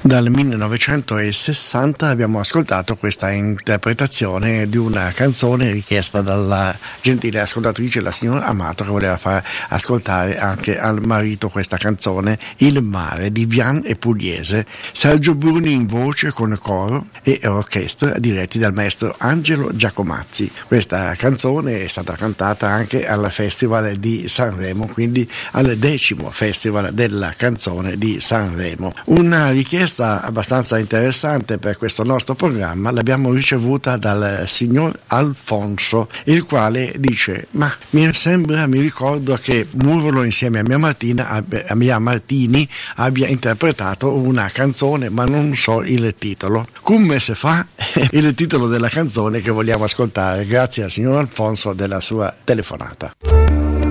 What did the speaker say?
Dal 1960 abbiamo ascoltato questa interpretazione di una canzone richiesta dalla gentile ascoltatrice, la signora Amato, che voleva far ascoltare anche al marito questa canzone, Il mare, di Vian e Pugliese. Sergio Bruni in voce con coro e orchestra diretti dal maestro Angelo Giacomazzi. Questa canzone è stata cantata anche al Festival di Sanremo, quindi al 10° Festival della canzone di Sanremo. Una richiesta abbastanza interessante per questo nostro programma l'abbiamo ricevuta dal signor Alfonso, il quale dice: ma mi ricordo che Murolo insieme a Mia Martini abbia interpretato una canzone, ma non so il titolo. Come se fa? Il titolo della canzone che vogliamo ascoltare. Grazie al signor Alfonso della sua telefonata.